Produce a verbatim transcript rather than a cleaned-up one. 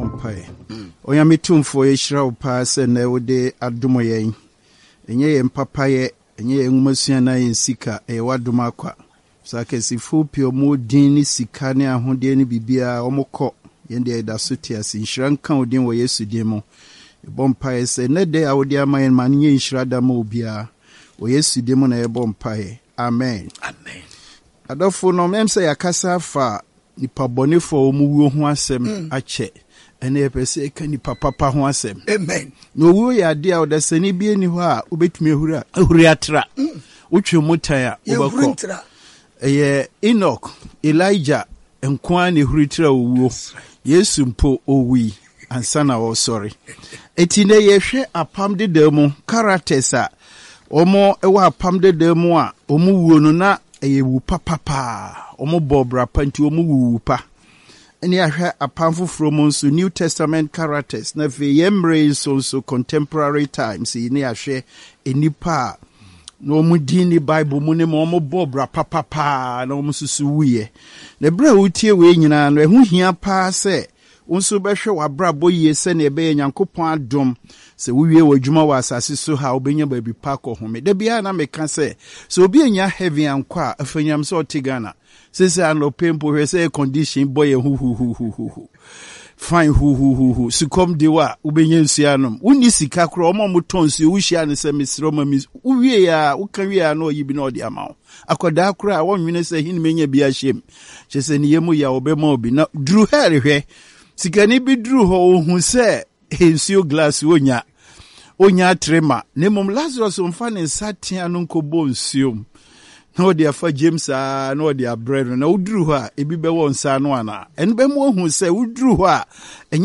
Mompae. Oyame tumfo yeshira upa se na wode adomo yen. Enye ye mpapaye, enye ye ngumasua na ye sika e wadoma kwa. Sake sifu pio mu din ni sika ne ahode ne bibia omokọ yende eda so tiase nhira nka odin wo Yesu din mu. E bompae se ne de awode amayen man nye nhira da ma obia. Wo Yesu din mu na e bompae. Amen. Amen. Adofo no memse yakasa fa nipa bonefo omuwo ho asem mm. ache ene epese ka nipa papa ho asem. Amen. No wo ya de a odasani bi eni ho a obetumi ahura ahuri atra wotwe mutan a obakọ eye Enoch, Elijah enkwa ne huritra owuo Yesu mpo owi ansa na wo sorry etine yehwe apam de demu characters a omo ewa apam de demu a omu wuo no na eyewu papapa omo bobra panti omu wuwu pa eni ahwe apam foforo mo nso New Testament characters na fe yemre so so contemporary times ni ahwe enipa no mu dini Bible mu ne mo bobra papapa na omu susu wiye na bra wutie we nyina no ehu hia pa se wonso behwe wabra boye se na ebe Nyankopon adom se wuwie wadwuma wa asase so ha obenya ba bi pa ko home da bia na meka se so obi anya heavy ankwa afanyam so otigana se se anopempo hwe se condition boy hu hu hu hu hu fine hu hu hu hu sikom dewa ubenya nsuanom woni sika kro omo motonsu wuhia ne se misro ma mis uwie ya ukanwie ya no yibi na odi amawo akoda kro a wonwene se hin menya bia hyem chese ne yemu ya obema obi na dru here hwe sika ni bi dru ho ohun se nsuo glass wonya onya trema ne mom Lazarus mfa ne satia no nkobo nsuo na odi afa James a na odi abrɛ no na uduru ho a ebi bɛwɔ nsa no ana ɛn bɛ mu ohun sɛ uduru ho a